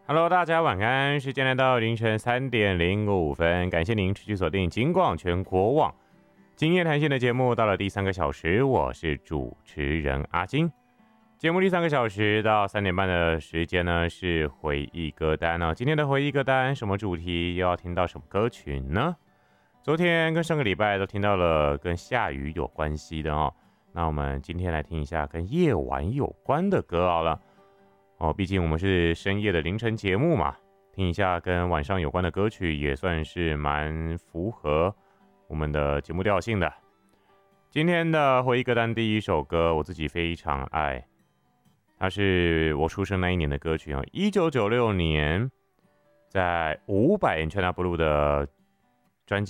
Hello，大家晚安，时间来到凌晨3:05，感谢您持续锁定金广全国网今夜谈心的节目，到了第3个小时，我是主持人阿金。节目第3个小时到3点半的时间呢，是回忆歌单哦。今天的回忆歌单什么主题，又要听到什么歌曲呢？昨天跟上个礼拜都听到了跟下雨有关系的哦，那我们今天来听一下跟夜晚有关的歌好了。毕竟我们是深夜的凌晨节目嘛，听一下跟晚上有关的歌曲也算是蛮符合我们的节目调性的。今天的回忆歌单第一首歌，我自己非常爱，它是我出生那一年的歌曲哦，1996年在500 China Blue 的